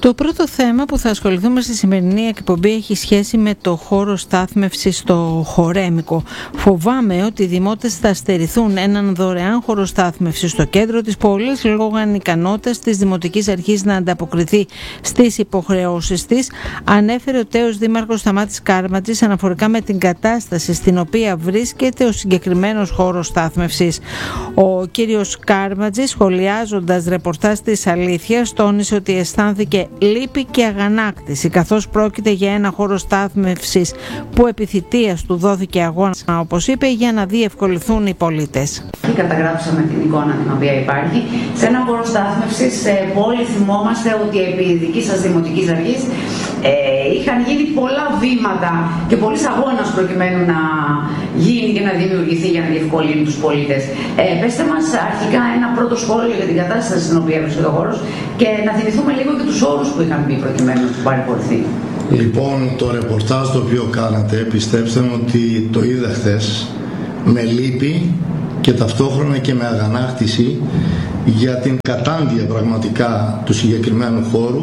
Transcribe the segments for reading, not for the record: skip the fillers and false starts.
Το πρώτο θέμα που θα ασχοληθούμε στη σημερινή εκπομπή έχει σχέση με το χώρο στάθμευσης στο Χορέμικο. Φοβάμαι ότι οι δημότες θα στερηθούν έναν δωρεάν χώρο στάθμευσης στο κέντρο της πόλης λόγω ανικανότητας της Δημοτικής Αρχής να ανταποκριθεί στις υποχρεώσεις της, ανέφερε ο τέος Δήμαρχος Σταμάτης Κάρματζης αναφορικά με την κατάσταση στην οποία βρίσκεται ο συγκεκριμένος χώρος στάθμευσης. Ο κύριος Κάρματζης, σχολιάζοντας ρεπορτάζ της Αλήθειας, τόνισε ότι αισθάνθηκε λύπη και αγανάκτηση, καθώς πρόκειται για ένα χώρο στάθμευσης που επιθυτείας του δόθηκε αγώνα, όπως είπε, για να διευκολυνθούν οι πολίτες. Καταγράψαμε την εικόνα την οποία υπάρχει. Σε ένα χώρο στάθμευσης, όλοι θυμόμαστε ότι επί δικής σας Δημοτικής Αρχής είχαν γίνει πολλά βήματα και πολλής αγώνας προκειμένου να γίνει και να δημιουργηθεί για να διευκολύνει τους πολίτες. Πέστε μας αρχικά ένα πρώτο σχόλιο για την κατάσταση στην οποία βρίσκεται ο χώρος και να θυμηθούμε λίγο και τους όρους που είχαν μπει προκειμένου να παρακολουθεί. Λοιπόν, το ρεπορτάζ το οποίο κάνατε, πιστέψτε μου ότι το είδα χθες με λύπη και ταυτόχρονα και με αγανάκτηση για την κατάντια πραγματικά του συγκεκριμένου χώρου,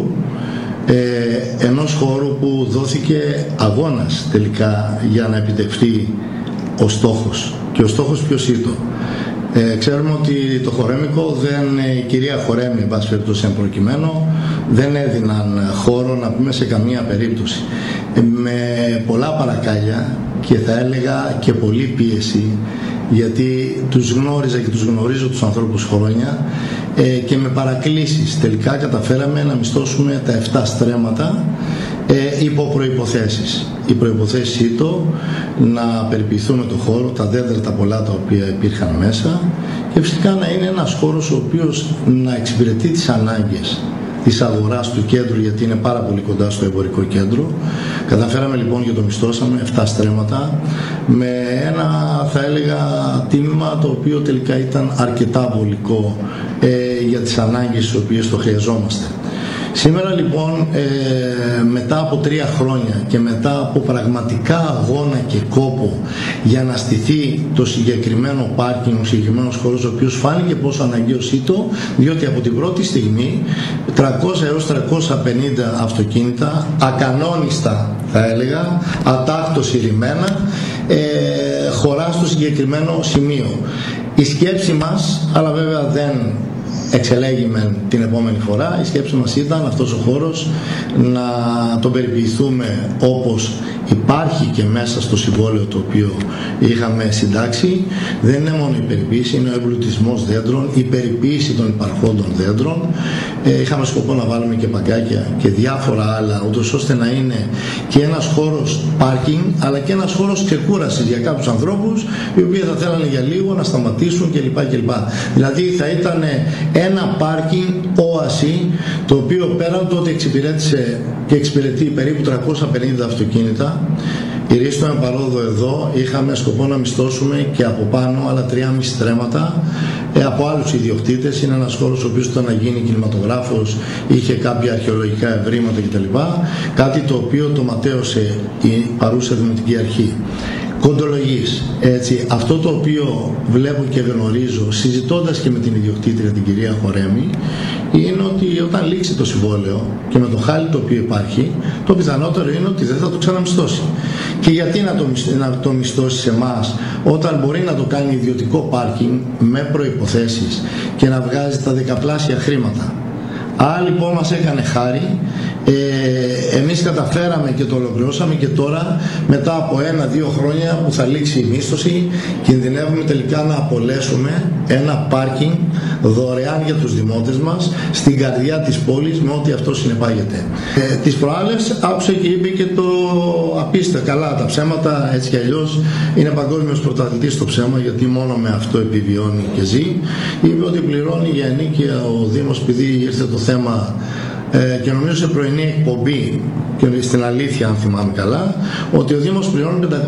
ενός χώρου που δόθηκε αγώνας τελικά για να επιτευχθεί ο στόχος. Και ο στόχος ποιος ήταν? Ξέρουμε ότι το Χορέμικο η κυρία Χορέμη, εν πάση περιπτώσει εν προκειμένου, δεν έδιναν χώρο να πούμε σε καμία περίπτωση. Με πολλά παρακάλια και θα έλεγα και πολλή πίεση, γιατί τους γνώριζα και τους γνωρίζω τους ανθρώπους χρόνια, και με παρακλήσεις τελικά καταφέραμε να μισθώσουμε τα 7 στρέμματα υπό προϋποθέσεις. Οι προϋποθέσεις ήταν να περιποιηθούμε το χώρο, τα δέντρα τα πολλά τα οποία υπήρχαν μέσα, και φυσικά να είναι ένας χώρος ο οποίος να εξυπηρετεί τις ανάγκες της αγοράς του κέντρου, γιατί είναι πάρα πολύ κοντά στο εμπορικό κέντρο. Καταφέραμε λοιπόν και το μισθώσαμε 7 στρέμματα με ένα, θα έλεγα, τίμημα το οποίο τελικά ήταν αρκετά βολικό για τις ανάγκες τις οποίες το χρειαζόμαστε. Σήμερα λοιπόν, μετά από 3 χρόνια και μετά από πραγματικά αγώνα και κόπο για να στηθεί το συγκεκριμένο πάρκινγκ, ο συγκεκριμένος χώρος, ο οποίος φάνηκε πόσο αναγκαίος ήταν, διότι από την πρώτη στιγμή 300 έως 350 αυτοκίνητα, ακανόνιστα θα έλεγα, ατάκτως ηρημένα, χωρά στο συγκεκριμένο σημείο. Η σκέψη μας, αλλά βέβαια δεν εξελέγημεν την επόμενη φορά, η σκέψη μας ήταν αυτός ο χώρος να τον περιποιηθούμε όπως υπάρχει και μέσα στο συμβόλαιο το οποίο είχαμε συντάξει. Δεν είναι μόνο η περιποίηση, είναι ο εμπλουτισμός δέντρων, η περιποίηση των υπαρχόντων δέντρων. Είχαμε σκοπό να βάλουμε και παγκάκια και διάφορα άλλα, ούτως ώστε να είναι και ένας χώρος πάρκινγκ, αλλά και ένας χώρος ξεκούρασης για κάποιους ανθρώπους οι οποίοι θα θέλανε για λίγο να σταματήσουν κλπ. Δηλαδή θα ήταν ένα πάρκινγκ όαση, το οποίο πέραν τότε εξυπηρέτησε και εξυπηρετεί περίπου 350 αυτοκίνητα. Ηρίστον παρόδο εδώ είχαμε σκοπό να μισθώσουμε και από πάνω άλλα 3,5 στρέμματα από άλλους ιδιοκτήτες. Είναι ένας χώρος ο οποίος ήταν να γίνει κινηματογράφος, είχε κάποια αρχαιολογικά ευρήματα κτλ. Κάτι το οποίο το ματέωσε η παρούσα Δημοτική Αρχή. Κοντολογής, έτσι, αυτό το οποίο βλέπω και γνωρίζω συζητώντας και με την ιδιοκτήτρια την κυρία Χορέμη, είναι ότι όταν λήξει το συμβόλαιο και με το χάλι το οποίο υπάρχει, το πιθανότερο είναι ότι δεν θα το ξαναμισθώσει. Και γιατί να το μισθώσει σε εμάς όταν μπορεί να το κάνει ιδιωτικό πάρκινγκ με προϋποθέσεις και να βγάζει τα δεκαπλάσια χρήματα? Άρα λοιπόν μας έκανε χάρη, εμείς καταφέραμε και το ολοκληρώσαμε, και τώρα μετά από 1-2 χρόνια που θα λήξει η μίσθωση κινδυνεύουμε τελικά να απολέσουμε ένα πάρκινγκ δωρεάν για τους δημότες μας στην καρδιά της πόλης με ό,τι αυτό συνεπάγεται. Τις προάλλες άκουσα και είπε και το απίστευτο, καλά τα ψέματα έτσι κι αλλιώς είναι παγκόσμιος πρωταθλητής στο ψέμα, γιατί μόνο με αυτό επιβιώνει και ζει. Είπε ότι πληρώνει για ενίκεια ο Δήμος, επειδή ήρθε το θέμα και νομίζω σε πρωινή εκπομπή και στην Αλήθεια αν θυμάμαι καλά, ότι ο Δήμος πληρώνει 500.000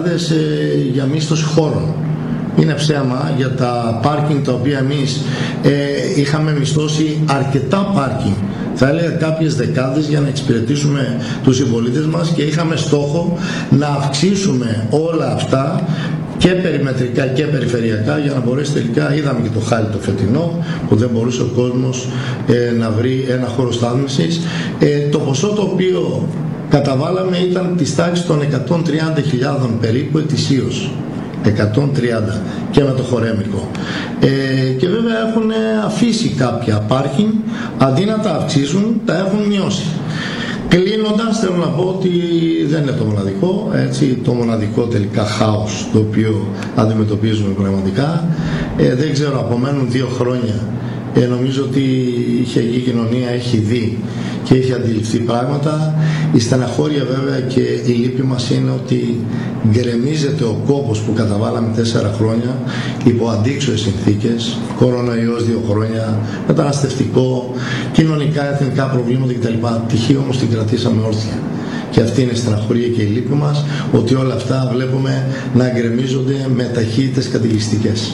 για μίσθωση χώρων. Είναι ψέμα, για τα πάρκινγκ τα οποία εμείς είχαμε μισθώσει αρκετά πάρκινγκ, θα έλεγα κάποιες δεκάδες, για να εξυπηρετήσουμε τους συμπολίτες μας, και είχαμε στόχο να αυξήσουμε όλα αυτά και περιμετρικά και περιφερειακά, για να μπορέσει τελικά, είδαμε και το χάλι το φετινό, που δεν μπορούσε ο κόσμος να βρει ένα χώρο στάθμευσης. Το ποσό το οποίο καταβάλαμε ήταν της τάξης των 130.000 περίπου ετησίως. 130 και με το χορέμικο. Και βέβαια έχουν αφήσει κάποια πάρκινγκ, αντί να τα αυξήσουν, τα έχουν μειώσει. Κλείνοντας, θέλω να πω ότι δεν είναι το μοναδικό, έτσι, το μοναδικό τελικά χάος το οποίο αντιμετωπίζουμε πραγματικά. Δεν ξέρω, απομένουν 2 χρόνια. Νομίζω ότι η χαϊκή κοινωνία έχει δει και έχει αντιληφθεί πράγματα. Η στεναχώρια βέβαια και η λύπη μας είναι ότι γκρεμίζεται ο κόπος που καταβάλαμε 4 χρόνια υπό αντίξωες συνθήκες, κορονοϊός 2 χρόνια, μεταναστευτικό, κοινωνικά, εθνικά προβλήματα κτλ. Τυχή όμως την κρατήσαμε όρθια. Και αυτή είναι η στεναχωρία και η λύπη μας, ότι όλα αυτά βλέπουμε να γκρεμίζονται με ταχύτητες καταιγιστικές.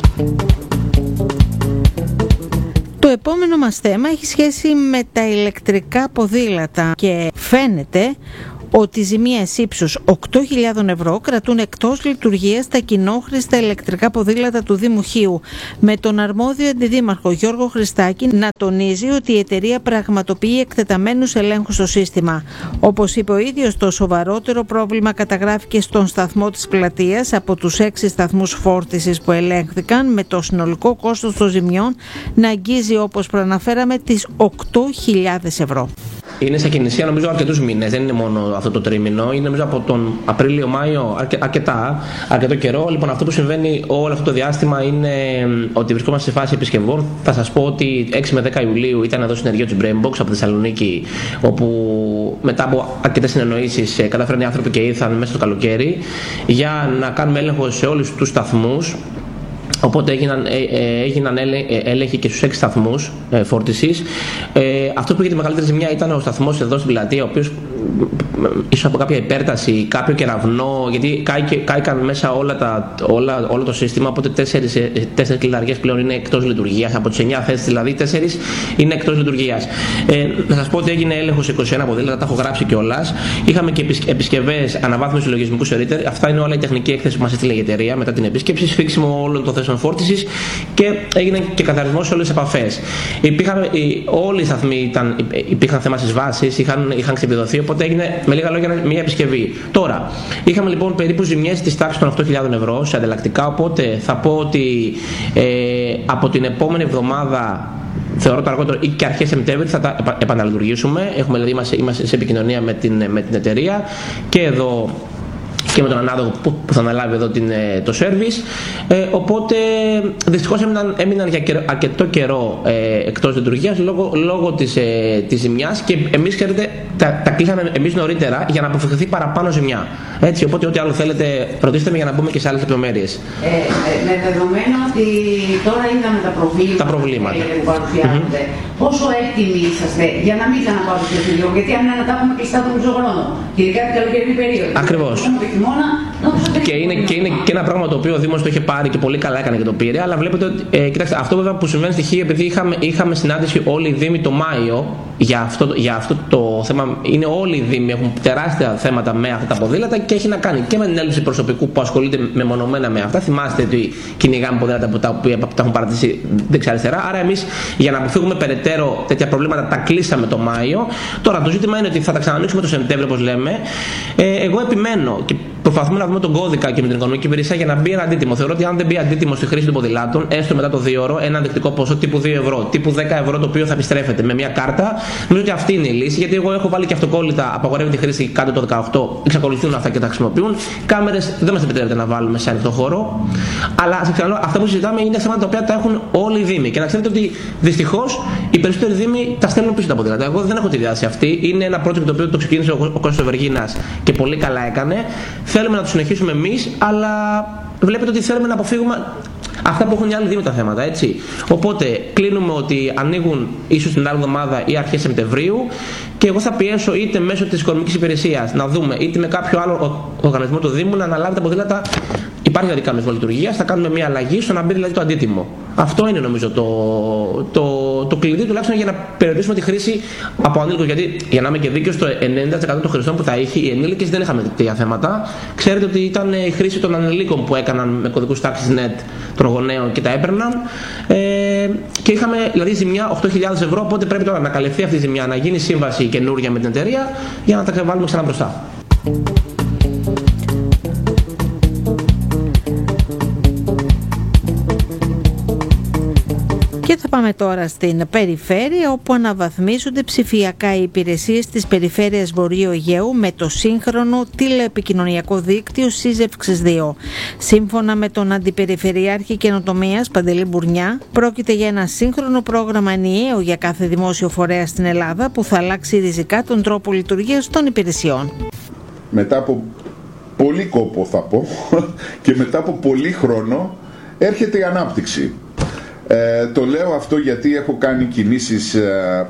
Το επόμενο μας θέμα έχει σχέση με τα ηλεκτρικά ποδήλατα και φαίνεται ότι ζημίες ύψους 8.000 ευρώ κρατούν εκτός λειτουργίας τα κοινόχρηστα ηλεκτρικά ποδήλατα του Δήμου Χίου, με τον αρμόδιο αντιδήμαρχο Γιώργο Χριστάκη να τονίζει ότι η εταιρεία πραγματοποιεί εκτεταμένους ελέγχους στο σύστημα. Όπως είπε ο ίδιος, το σοβαρότερο πρόβλημα καταγράφηκε στον σταθμό της Πλατείας από τους 6 σταθμούς φόρτισης που ελέγχθηκαν, με το συνολικό κόστος των ζημιών να αγγίζει, όπως προαναφέραμε, τις 8.000 ευρώ. Είναι σε κινησία νομίζω αρκετούς μήνες, δεν είναι μόνο αυτό το τρίμηνο, είναι νομίζω από τον Απρίλιο-Μάιο αρκετό καιρό. Λοιπόν, αυτό που συμβαίνει όλο αυτό το διάστημα είναι ότι βρισκόμαστε σε φάση επισκευών. Θα σας πω ότι 6 με 10 Ιουλίου ήταν εδώ συνεργείο της Brainbox από τη Θεσσαλονίκη, όπου μετά από αρκετές συνεννοήσεις καταφέραν οι άνθρωποι και ήρθαν μέσα στο καλοκαίρι για να κάνουμε έλεγχο σε όλους τους σταθμούς. Οπότε έγιναν έλεγχοι και στους 6 σταθμούς φόρτισης. Αυτό που είχε τη μεγαλύτερη ζημιά ήταν ο σταθμός εδώ στην Πλατεία, ο οποίος ίσως από κάποια υπέρταση, κάποιο κεραυνό, γιατί κάηκαν μέσα όλο το σύστημα, οπότε 4 κλειδαριές πλέον είναι εκτός λειτουργίας. Από τις 9 θέσεις δηλαδή 4 είναι εκτός λειτουργίας. Να σας πω ότι έγινε έλεγχος σε 21 ποδήλατα, τα έχω γράψει κιόλας. Είχαμε και επισκευές αναβάθμισης λογισμικού σε router. Αυτά είναι όλα η τεχνική έκθεση που μας έστειλε η εταιρεία μετά την επίσκεψη, σφίξιμο όλων των θέσεων φόρτισης και έγινε και καθαρισμός σε όλες τις επαφές. Όλοι οι σταθμοί υπήρχαν θέμα στις βάσεις, είχαν ξεπηδωθεί, οπότε έγινε με λίγα λόγια μια επισκευή. Τώρα, είχαμε λοιπόν περίπου ζημιές της τάξης των 8.000 ευρώ σε ανταλλακτικά, οπότε θα πω ότι από την επόμενη εβδομάδα, θεωρώ το αργότερο ή και αρχές Σεπτέμβρη, θα τα επαναλειτουργήσουμε. Είμαστε σε επικοινωνία με την εταιρεία και εδώ και με τον ανάδοχο που θα αναλάβει εδώ το service. Οπότε δυστυχώς έμειναν για αρκετό καιρό εκτός λειτουργίας λόγω της ζημιάς, και εμείς, ξέρετε, τα κλείσαμε εμείς νωρίτερα για να αποφευχθεί παραπάνω ζημιά. Έτσι, οπότε ό,τι άλλο θέλετε ρωτήστε με για να μπούμε και σε άλλες λεπτομέρειες. Με δεδομένο ότι τώρα είδαμε τα προβλήματα που παρουσιάζονται, πόσο έτοιμοι είσαστε για να μην ξαναπάρξετε λίγο, γιατί αν είναι να τα έχουμε κλειστά τον χρόνο, ειδικά την καλοκαιρινή περίοδο. Ακριβώς. Και είναι και ένα πράγμα το οποίο ο Δήμος το είχε πάρει και πολύ καλά έκανε και το πήρε, αλλά βλέπετε ότι, κοιτάξτε, αυτό βέβαια που συμβαίνει στη Χίο, επειδή είχαμε συνάντηση όλοι οι Δήμοι το Μάιο για αυτό το θέμα, είναι όλοι οι Δήμοι έχουν τεράστια θέματα με αυτά τα ποδήλατα και έχει να κάνει και με την έλλειψη προσωπικού που ασχολείται μεμονωμένα με αυτά. Θυμάστε ότι κυνηγάμε ποδήλατα που τα έχουν παρατήσει δεξιά-αριστερά. Άρα εμείς, για να αποφύγουμε περαιτέρω τέτοια προβλήματα, τα κλείσαμε το Μάιο. Τώρα το ζήτημα είναι ότι θα τα ξανανοίξουμε το Σεπτέμβριο, όπως λέμε. Εγώ επιμένω και προσπαθούμε να δούμε τον κώδικα και με την οικονομική υπηρεσία για να μπει ένα αντίτιμο. Θεωρώ ότι αν δεν μπει αντίτιμο στη χρήση των ποδηλάτων, έστω μετά το 2ωρο, ένα ενδεικτικό ποσό τύπου 2 ευρώ, τύπου 10 ευρώ, το οποίο θα επιστρέφεται με μια κάρτα, νομίζω ότι αυτή είναι η λύση. Γιατί εγώ έχω βάλει και αυτοκόλλητα, απαγορεύει τη χρήση κάτω το 18, εξακολουθούν αυτά και τα χρησιμοποιούν. Κάμερες δεν μας επιτρέπεται να βάλουμε σε ανοιχτό χώρο. Αλλά σε ξαναλέω, αυτά που συζητάμε είναι θέματα τα οποία τα έχουν όλοι οι Δήμοι. Και να ξέρετε ότι δυστυχώς οι περισσότεροι Δήμοι τα στέλνουν πίσω τα ποδήλατα. Εγώ δεν έχω τη διάθεση αυτή. Είναι ένα project το οποίο το ξεκίνησε ο Κώστας Βεργίνας και πολύ καλά έκανε. Θέλουμε να το συνεχίσουμε εμείς, αλλά βλέπετε ότι θέλουμε να αποφύγουμε αυτά που έχουν οι άλλοι Δήμοι τα θέματα, έτσι. Οπότε κλείνουμε ότι ανοίγουν ίσως την άλλη εβδομάδα ή αρχές Σεπτεμβρίου, και εγώ θα πιέσω είτε μέσω της οικονομικής υπηρεσίας να δούμε, είτε με κάποιο άλλο οργανισμό του Δήμου να αναλάβει τα ποδήλατα. υπάρχει δηλαδή κανονισμό λειτουργίας, θα κάνουμε μια αλλαγή στο να μπει δηλαδή το αντίτιμο. Αυτό είναι νομίζω το κλειδί τουλάχιστον για να περιορίσουμε τη χρήση από ανήλικους. Γιατί για να είμαι και δίκαιος, το 90% των χρηστών που θα είχε οι ενήλικες δεν είχαμε τέτοια θέματα. Ξέρετε ότι ήταν η χρήση των ανηλίκων που έκαναν με κωδικούς τάξης net των γονέων και τα έπαιρναν. Και είχαμε δηλαδή ζημιά 8.000 ευρώ. Οπότε πρέπει τώρα να καλυφθεί αυτή η ζημιά, να γίνει σύμβαση καινούργια με την εταιρεία για να τα βάλουμε ξανά μπροστά. Και θα πάμε τώρα στην περιφέρεια, όπου αναβαθμίζονται ψηφιακά οι υπηρεσίες της περιφέρειας Βορείου Αιγαίου με το σύγχρονο τηλεεπικοινωνιακό δίκτυο Σύζευξης 2. Σύμφωνα με τον Αντιπεριφερειάρχη Καινοτομίας Παντελή Μπουρνιά, πρόκειται για ένα σύγχρονο πρόγραμμα ενιαίο για κάθε δημόσιο φορέα στην Ελλάδα που θα αλλάξει ριζικά τον τρόπο λειτουργίας των υπηρεσιών. Μετά από πολύ κόπο θα πω και μετά από πολύ χρόνο έρχεται η ανάπτυξη. Το λέω αυτό γιατί έχω κάνει κινήσεις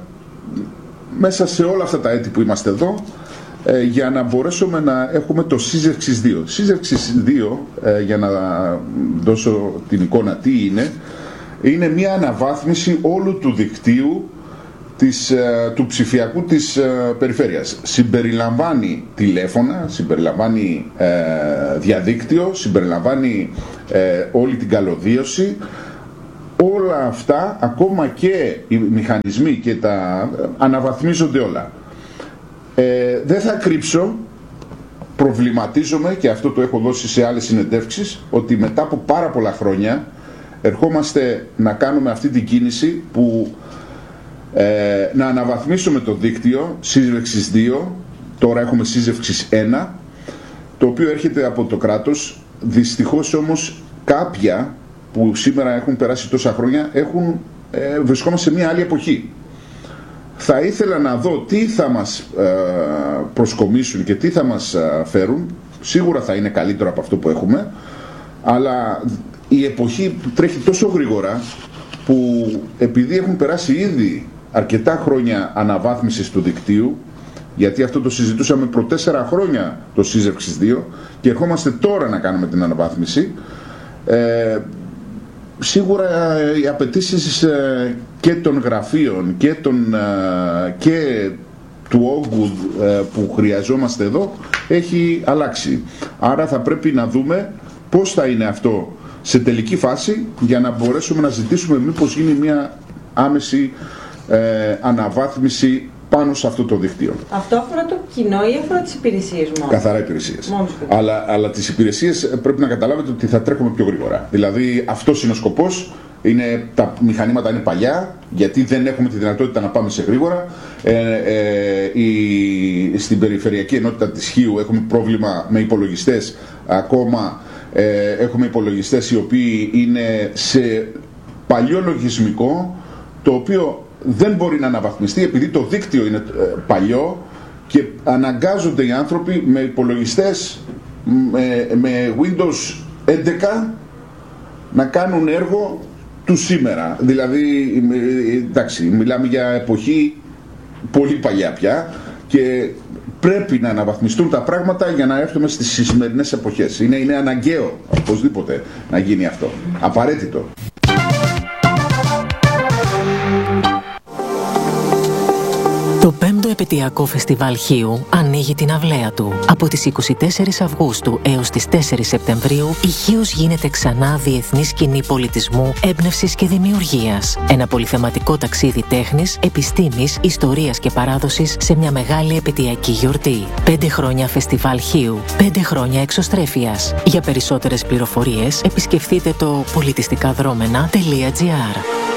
μέσα σε όλα αυτά τα έτη που είμαστε εδώ για να μπορέσουμε να έχουμε το Σύζευξης 2. Σύζευξης 2, για να δώσω την εικόνα τι είναι μια αναβάθμιση όλου του δικτύου του ψηφιακού της περιφέρειας. Συμπεριλαμβάνει τηλέφωνα, συμπεριλαμβάνει διαδίκτυο, συμπεριλαμβάνει όλη την καλωδίωση. Όλα αυτά, ακόμα και οι μηχανισμοί και τα αναβαθμίζονται όλα. Δεν θα κρύψω, προβληματίζομαι, και αυτό το έχω δώσει σε άλλες συνεντεύξεις, ότι μετά από πάρα πολλά χρόνια ερχόμαστε να κάνουμε αυτή την κίνηση που να αναβαθμίσουμε το δίκτυο Σύζευξης 2, τώρα έχουμε Σύζευξης 1, το οποίο έρχεται από το κράτος. Δυστυχώς όμως κάποια που σήμερα έχουν περάσει τόσα χρόνια βρισκόμαστε σε μια άλλη εποχή. Θα ήθελα να δω τι θα μας προσκομίσουν και τι θα μας φέρουν. Σίγουρα θα είναι καλύτερο από αυτό που έχουμε, αλλά η εποχή τρέχει τόσο γρήγορα που επειδή έχουν περάσει ήδη αρκετά χρόνια αναβάθμισης του δικτύου, γιατί αυτό το συζητούσαμε προ 4 χρόνια το Σύζευξης 2 και ερχόμαστε τώρα να κάνουμε την αναβάθμιση, σίγουρα οι απαιτήσεις και των γραφείων και του όγκου που χρειαζόμαστε εδώ έχει αλλάξει. Άρα θα πρέπει να δούμε πώς θα είναι αυτό σε τελική φάση για να μπορέσουμε να ζητήσουμε μήπως γίνει μια άμεση αναβάθμιση πάνω σε αυτό το δίκτυο. Αυτό αφορά το κοινό ή αφορά τις υπηρεσίες μόνο? Καθαρά υπηρεσίες. Αλλά τις υπηρεσίες πρέπει να καταλάβετε ότι θα τρέχουμε πιο γρήγορα. Δηλαδή αυτός είναι ο σκοπός. Τα μηχανήματα είναι παλιά, γιατί δεν έχουμε τη δυνατότητα να πάμε σε γρήγορα. Στην περιφερειακή ενότητα της Χίου έχουμε πρόβλημα με υπολογιστές. Ακόμα έχουμε υπολογιστές οι οποίοι είναι σε παλιό λογισμικό, το οποίο δεν μπορεί να αναβαθμιστεί επειδή το δίκτυο είναι παλιό και αναγκάζονται οι άνθρωποι με υπολογιστές με Windows 11 να κάνουν έργο του σήμερα. Δηλαδή, εντάξει, μιλάμε για εποχή πολύ παλιά πια και πρέπει να αναβαθμιστούν τα πράγματα για να έρθουμε στις σημερινές εποχές. Είναι αναγκαίο οπωσδήποτε να γίνει αυτό. Απαραίτητο. Το 5ο επαιτειακό φεστιβάλ Χίου ανοίγει την αυλαία του. Από τις 24 Αυγούστου έως τις 4 Σεπτεμβρίου, η Χίος γίνεται ξανά διεθνή σκηνή πολιτισμού, έμπνευσης και δημιουργίας. Ένα πολυθεματικό ταξίδι τέχνης, επιστήμης, ιστορίας και παράδοσης σε μια μεγάλη επαιτειακή γιορτή. 5 χρόνια φεστιβάλ Χίου, 5 χρόνια εξωστρέφειας. Για περισσότερες πληροφορίες επισκεφτείτε το πολιτιστικαδρόμενα.gr.